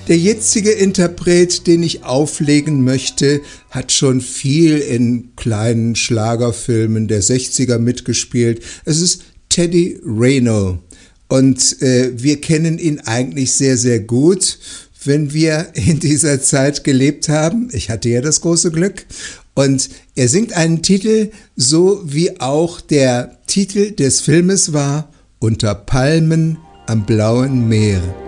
Der jetzige Interpret, den ich auflegen möchte, hat schon viel in kleinen Schlagerfilmen der 60er mitgespielt. Es ist Teddy Rayno und wir kennen ihn eigentlich sehr, sehr gut, wenn wir in dieser Zeit gelebt haben. Ich hatte ja das große Glück. Und er singt einen Titel, so wie auch der Titel des Filmes war, Unter Palmen am blauen Meer.